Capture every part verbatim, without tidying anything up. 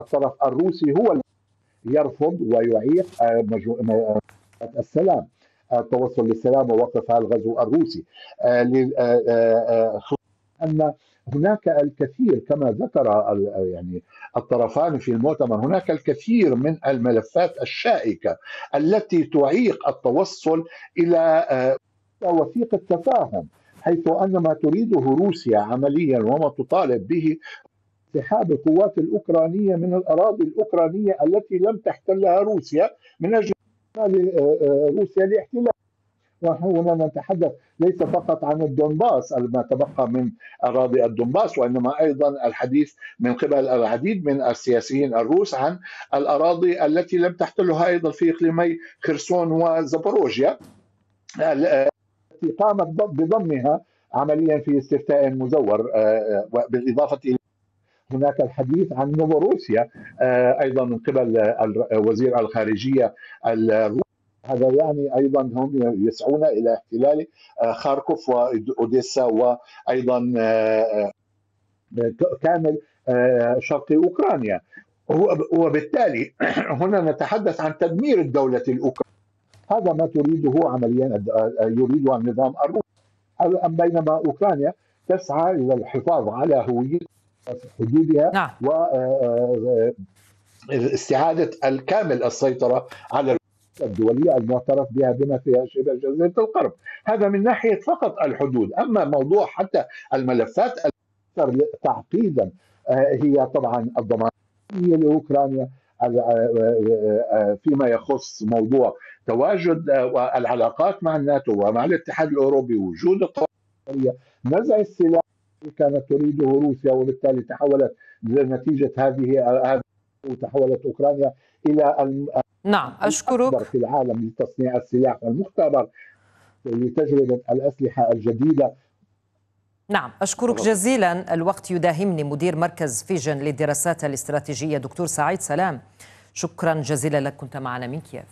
الطرف الروسي هو الذي يرفض ويعيق السلام، التوصل للسلام ووقف الغزو الروسي. أن هناك الكثير كما ذكر يعني الطرفان في المؤتمر، هناك الكثير من الملفات الشائكة التي تعيق التوصل إلى وثيقة تفاهم، حيث أن ما تريده روسيا عمليا وما تطالب به انسحاب القوات الأوكرانية من الأراضي الأوكرانية التي لم تحتلها روسيا من أجل روسيا لاحتلال. وهنا نتحدث ليس فقط عن الدنباس ما تبقى من أراضي الدنباس، وإنما أيضا الحديث من قبل العديد من السياسيين الروس عن الأراضي التي لم تحتلها أيضا في إقليمي خرسون وزابوروجيا التي قامت بضمها عمليا في استفتاء مزور. بالإضافة إلى هناك الحديث عن نوفوروسيا أيضا من قبل وزير الخارجية الروسي. هذا يعني أيضا هم يسعون إلى احتلال خاركوف وأوديسا وأيضا كامل شرق أوكرانيا. وبالتالي هنا نتحدث عن تدمير الدولة الأوكرانية. هذا ما تريده عمليا يريد النظام الروسي، بينما أوكرانيا تسعى إلى الحفاظ على هوية حدودها نعم. واستعادة الكامل السيطرة على الدولية المعترف بها بما فيها شبه جزيرة القرم. هذا من ناحية فقط الحدود. أما موضوع حتى الملفات الأكثر تعقيدا هي طبعا الضمانات لأوكرانيا فيما يخص موضوع تواجد والعلاقات مع الناتو ومع الاتحاد الأوروبي، وجود القوات العسكرية، نزع السلاح كانت تريده روسيا، وبالتالي تحولت نتيجة هذه وتحولت أوكرانيا إلى نعم أشكرك في العالم لتصنيع السلاح المختبر لتجربة الأسلحة الجديدة. نعم أشكرك جزيلا. الوقت يداهمني. مدير مركز فيجن للدراسات الاستراتيجية دكتور سعيد سلام، شكرا جزيلا لك، كنت معنا من كييف.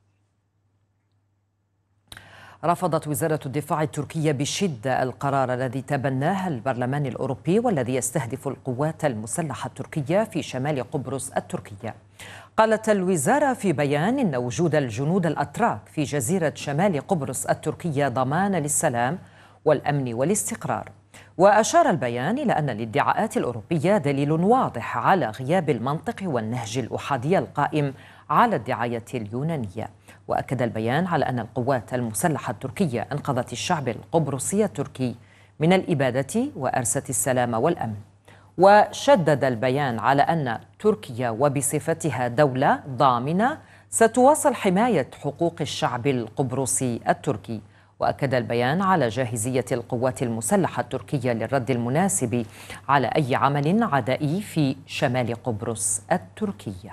رفضت وزارة الدفاع التركية بشدة القرار الذي تبناه البرلمان الأوروبي والذي يستهدف القوات المسلحة التركية في شمال قبرص التركية. قالت الوزارة في بيان إن وجود الجنود الأتراك في جزيرة شمال قبرص التركية ضمان للسلام والأمن والاستقرار. وأشار البيان إلى أن الادعاءات الأوروبية دليل واضح على غياب المنطق والنهج الأحادي القائم على الدعاية اليونانية. وأكد البيان على أن القوات المسلحة التركية أنقذت الشعب القبرصي التركي من الإبادة وأرست السلام والأمن. وشدد البيان على أن تركيا وبصفتها دولة ضامنة ستواصل حماية حقوق الشعب القبرصي التركي. وأكد البيان على جاهزية القوات المسلحة التركية للرد المناسب على أي عمل عدائي في شمال قبرص التركية.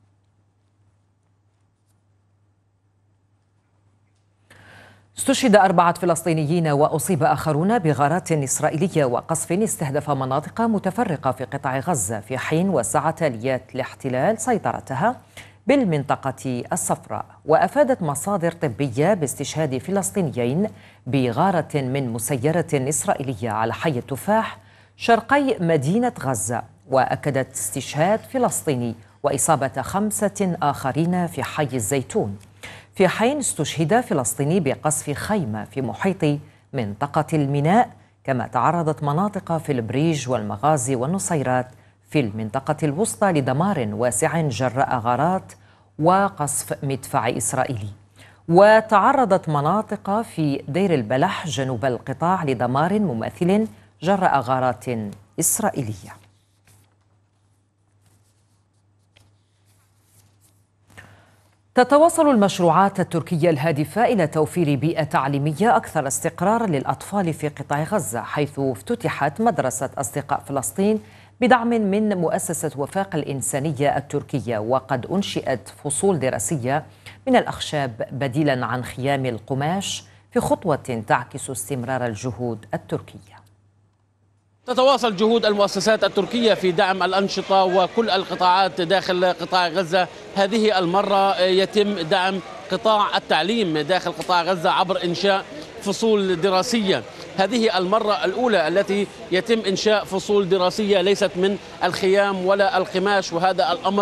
استشهد أربعة فلسطينيين وأصيب آخرون بغارات إسرائيلية وقصف استهدف مناطق متفرقة في قطاع غزة في حين وسعت آليات الاحتلال سيطرتها بالمنطقة الصفراء. وأفادت مصادر طبية باستشهاد فلسطينيين بغارة من مسيرة إسرائيلية على حي التفاح شرقي مدينة غزة. وأكدت استشهاد فلسطيني وإصابة خمسة آخرين في حي الزيتون، في حين استشهد فلسطيني بقصف خيمة في محيط منطقة الميناء. كما تعرضت مناطق في البريج والمغازي والنصيرات في المنطقة الوسطى لدمار واسع جراء غارات وقصف مدفع إسرائيلي. وتعرضت مناطق في دير البلح جنوب القطاع لدمار مماثل جراء غارات إسرائيلية. تتواصل المشروعات التركية الهادفة إلى توفير بيئة تعليمية أكثر استقرار للأطفال في قطاع غزة، حيث افتتحت مدرسة أصدقاء فلسطين بدعم من مؤسسة وفاق الإنسانية التركية. وقد أنشئت فصول دراسية من الأخشاب بديلا عن خيام القماش في خطوة تعكس استمرار الجهود التركية. تتواصل جهود المؤسسات التركية في دعم الأنشطة وكل القطاعات داخل قطاع غزة. هذه المرة يتم دعم قطاع التعليم داخل قطاع غزة عبر إنشاء فصول دراسية. هذه المرة الأولى التي يتم إنشاء فصول دراسية ليست من الخيام ولا القماش، وهذا الأمر